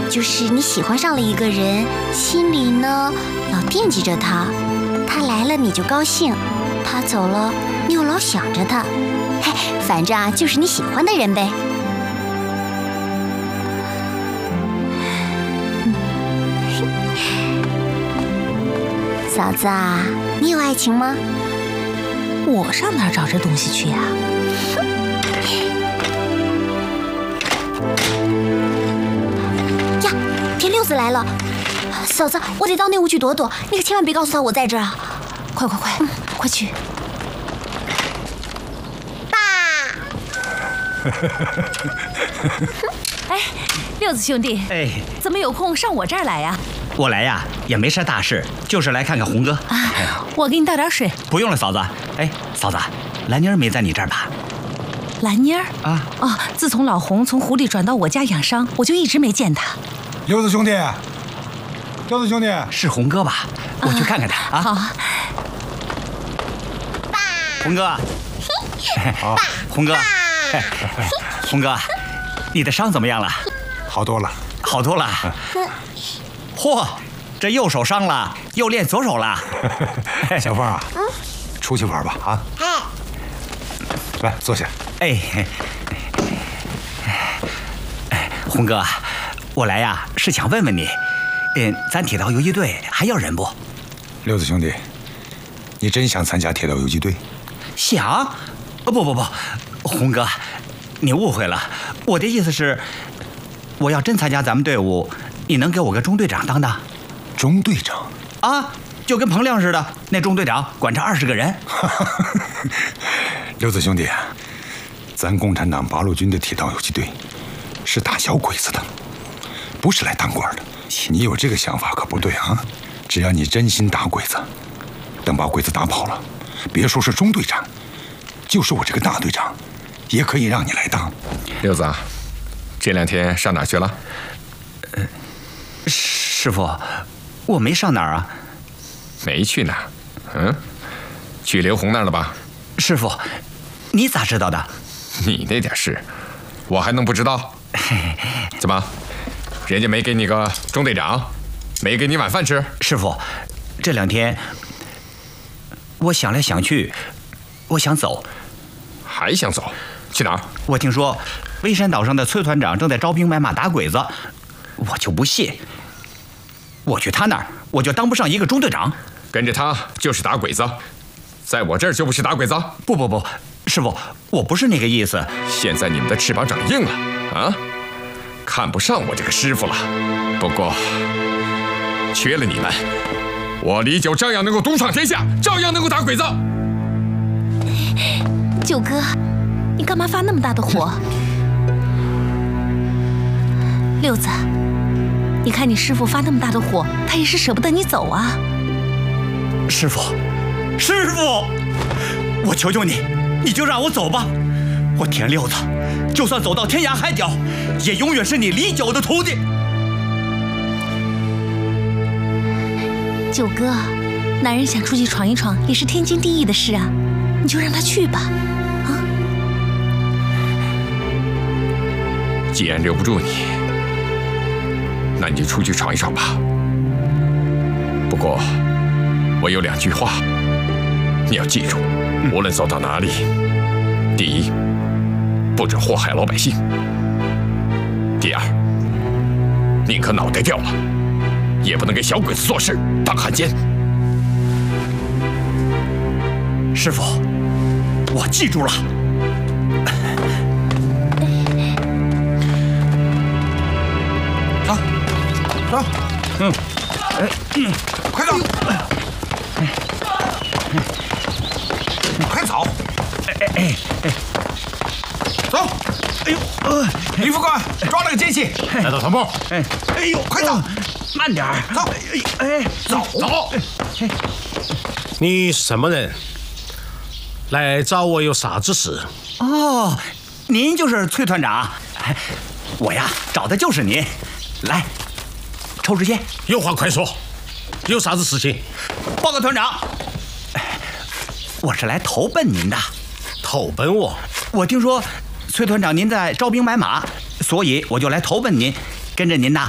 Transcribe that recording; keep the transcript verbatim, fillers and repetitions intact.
就是你喜欢上了一个人，心里呢老惦记着他，他来了你就高兴，他走了你又老想着他。嘿，反正啊，就是你喜欢的人呗。嫂子啊，你有爱情吗？ 我上哪儿找这东西去呀？ 呀，田六子来了！嫂子，我得到内屋去躲躲，你可千万别告诉他我在这儿啊！ 快快快，嗯、快去！ 爸！ 哎，六子兄弟， 哎， 怎么有空上我这儿来呀？ 我来呀，也没啥大事，就是来看看红哥。 啊，我给你倒点水。 不用了，嫂子。哎，嫂子，兰妮儿没在你这儿吧？ 兰妮儿啊？ 哦，自从老红从湖里转到我家养伤，我就一直没见她。 六子兄弟，六子兄弟， 是红哥吧？我去看看他啊。 好。 爸。 红哥。 好。 红哥。红哥，你的伤怎么样了？ 好多了。 好多了。嚯，这右手伤了，又练左手了。 小凤啊，嗯，出去玩吧啊！哎，来坐下。 哎，哎，红哥，我来呀是想问问你，嗯，咱铁道游击队还要人不？ 六子兄弟，你真想参加铁道游击队？ 想？不不不，红哥，你误会了，我的意思是，我要真参加咱们队伍。你能给我个中队长当当？ 中队长啊，就跟彭亮似的，那中队长管着二十个人。 六子兄弟，咱共产党八路军的铁道游击队是打小鬼子的，不是来当官的。你有这个想法可不对啊！只要你真心打鬼子，等把鬼子打跑了，别说是中队长，就是我这个大队长，也可以让你来当。 六子，这两天上哪儿去了？ 呃。师傅，我没上哪儿啊？ 没去哪儿？嗯，去刘红那儿了吧？ 师傅，你咋知道的？ 你那点事，我还能不知道？怎么，人家没给你个中队长，没给你晚饭吃？ 师傅，这两天我想来想去，我想走。 还想走？去哪儿？ 我听说微山岛上的崔团长正在招兵买马打鬼子。我就不信，我去他那儿，我就当不上一个中队长。 跟着他就是打鬼子，在我这儿就不是打鬼子。 不不不，师傅，我不是那个意思。 现在你们的翅膀长硬了啊，看不上我这个师傅了。不过，缺了你们，我李九照样能够独闯天下，照样能够打鬼子。 九哥，你干嘛发那么大的火？六子，你看你师傅发那么大的火，他也是舍不得你走啊。 师傅，师傅，我求求你，你就让我走吧。我田六子，就算走到天涯海角，也永远是你李九的徒弟。 九哥，男人想出去闯一闯，也是天经地义的事啊，你就让他去吧。啊， 既然留不住你，那你就出去闯一闯吧。不过，我有两句话，你要记住，无论走到哪里，第一，不准祸害老百姓；第二，宁可脑袋掉了，也不能给小鬼子做事，当汉奸。 师傅，我记住了。 走，走， 嗯，哎，嗯， 快走，快走， 哎哎哎哎， 走， 哎呦，呃， 李副官抓了个奸细， 带到团部。 哎，哎呦， 快走， 慢点儿， 走， 哎， 走走。 你什么人？来找我有啥子事？ 哦，您就是崔团长，我呀找的就是您，来，抽支烟。 有话快说，有啥子事情？ 报告团长，我是来投奔您的。 投奔我？ 我听说崔团长您在招兵买马，所以我就来投奔您，跟着您呐